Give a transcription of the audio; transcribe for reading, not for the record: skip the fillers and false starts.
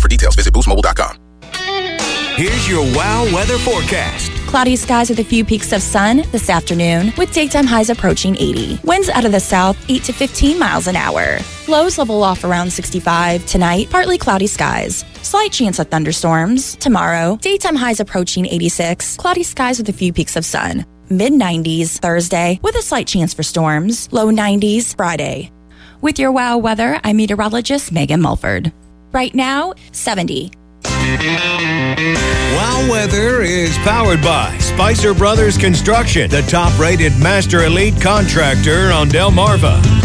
For details, visit boostmobile.com. Here's your WOW weather forecast. Cloudy skies with a few peaks of sun this afternoon, with daytime highs approaching 80. Winds out of the south, 8 to 15 miles an hour. Lows level off around 65. Tonight, partly cloudy skies. Slight chance of thunderstorms. Tomorrow, daytime highs approaching 86. Cloudy skies with a few peaks of sun. Mid-90s Thursday, with a slight chance for storms. Low 90s Friday. With your WOW weather, I'm meteorologist Megan Mulford. Right now, 70. WOW Weather is powered by Spicer Brothers Construction, the top-rated Master Elite contractor on Delmarva.